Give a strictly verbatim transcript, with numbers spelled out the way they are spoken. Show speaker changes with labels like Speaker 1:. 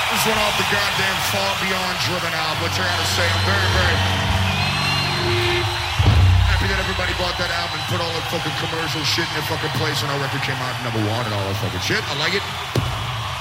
Speaker 1: This one off the goddamn Far Beyond Driven album. What I gotta say, I'm very, very happy that everybody bought that album and put all that fucking commercial shit in their fucking place when our record came out number one and all that fucking shit. I like it.